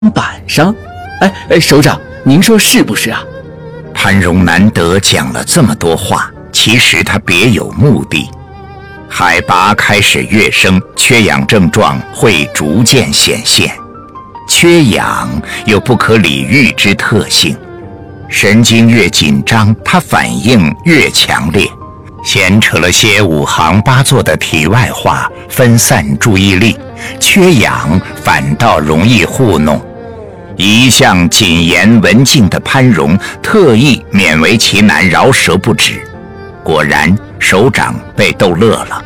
板上。首长，您说是不是啊？ 潘荣难得讲了这么多话，其实他别有目的。海拔开始跃升，缺氧症状会逐渐显现。缺氧有不可理喻之特性，神经越紧张，它反应越强烈。闲扯了些五行八作的题外话，分散注意力，缺氧反倒容易糊弄。一向谨言文静的潘荣特意勉为其难，饶舌不止。果然，首长被逗乐了。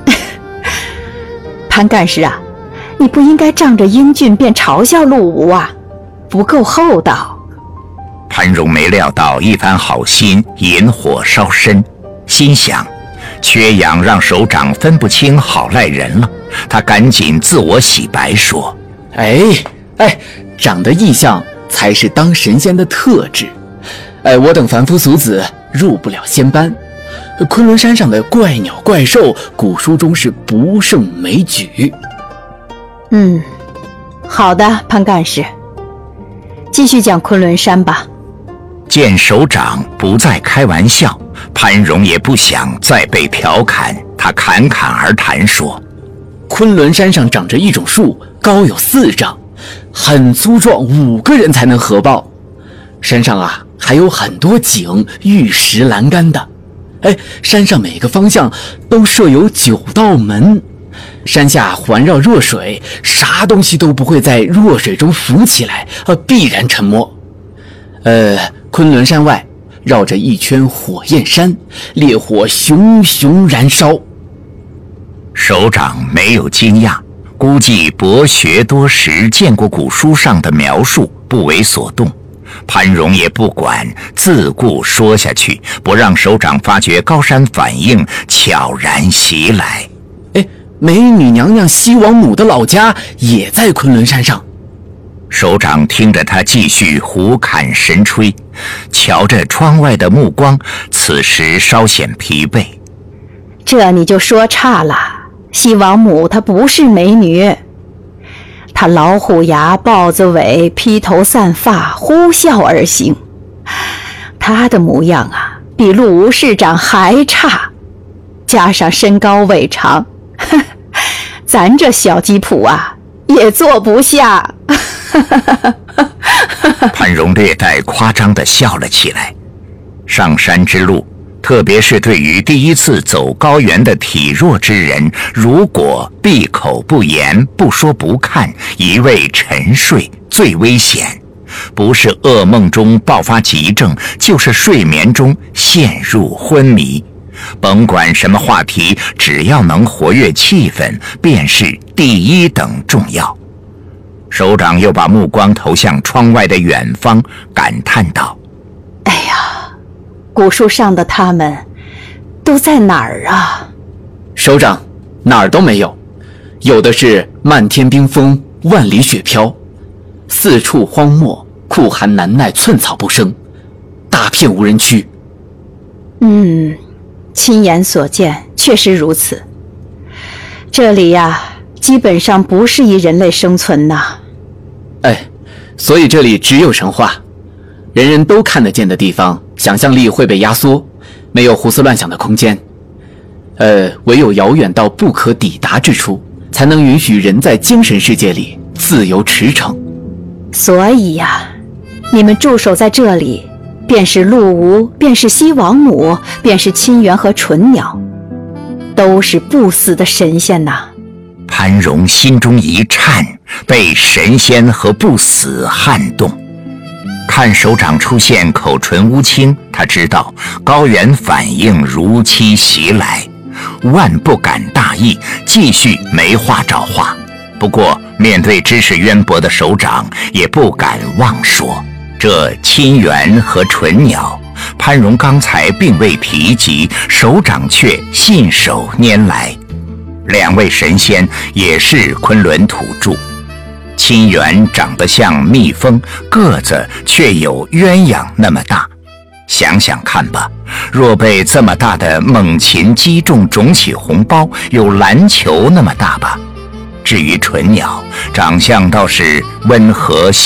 潘干事啊，你不应该仗着英俊便嘲笑陆无啊，不够厚道。 潘荣没料到一番好心引火烧身，心想缺氧让首长分不清好赖人了。他赶紧自我洗白说： 长得异相才是当神仙的特质。我等凡夫俗子入不了仙班。昆仑山上的怪鸟怪兽，古书中是不胜枚举。 好的，潘干事，继续讲昆仑山吧。 见首长不再开玩笑，潘荣也不想再被调侃，他侃侃而谈说： 昆仑山上长着一种树，高有4丈，很粗壮，5个人才能合抱。山上啊，还有很多井、玉石栏杆的。山上每个方向都设有9道门，山下环绕弱水，啥东西都不会在弱水中浮起来，必然沉没。昆仑山外绕着一圈火焰山，烈火熊熊燃烧。 首长没有惊讶，估计博学多识，见过古书上的描述，不为所动。潘荣也不管，自顾说下去，不让首长发觉高山反应悄然袭来。 美女娘娘西王母的老家也在昆仑山上。 首长听着他继续胡侃神吹，瞧着窗外的目光，此时稍显疲惫。 这你就说差了，西王母她不是美女，她老虎牙、豹子尾，披头散发，呼啸而行。她的模样啊，比陆无市长还差，加上身高尾长，咱这小吉普啊，也坐不下。 潘荣略带夸张地笑了起来。上山之路，特别是对于第一次走高原的体弱之人，如果闭口不言，不说不看，一味沉睡，最危险。不是噩梦中爆发急症，就是睡眠中陷入昏迷。甭管什么话题，只要能活跃气氛，便是第一等重要。首长又把目光投向窗外的远方，感叹道： 古树上的他们都在哪儿啊？ 首长，哪儿都没有，有的是漫天冰封，万里雪飘，四处荒漠，酷寒难耐，寸草不生，大片无人区。 亲眼所见，确实如此。这里呀，基本上不适宜人类生存呐。 所以这里只有神话，人人都看得见的地方，想象力会被压缩，没有胡思乱想的空间。唯有遥远到不可抵达之处，才能允许人在精神世界里自由驰骋。 所以呀，你们驻守在这里，便是陆无，便是西王母，便是清源和纯鸟，都是不死的神仙呐。 潘荣心中一颤，被神仙和不死撼动。看首长出现口唇乌青，他知道高原反应如期袭来，万不敢大意，继续没话找话。不过面对知识渊博的首长，也不敢妄说。这亲缘和纯鸟，潘荣刚才并未提及，首长却信手拈来。两位神仙也是昆仑土著，亲缘长得像蜜蜂，个子却有鸳鸯那么大。想想看吧，若被这么大的猛禽击中，肿起红包，有篮球那么大吧。至于纯鸟， 长相倒是温和